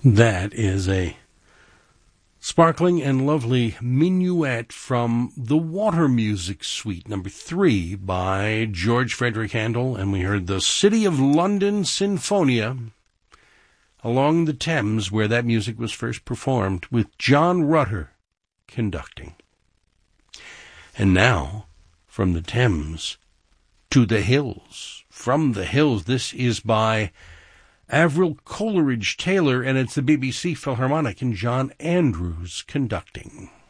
That is a sparkling and lovely minuet from the Water Music Suite, number 3, by George Frederick Handel, and we heard the City of London Sinfonia along the Thames, where that music was first performed, with John Rutter conducting. And now, from the Thames to the hills. From the hills, this is by Avril Coleridge Taylor, and it's the BBC Philharmonic and John Andrews conducting.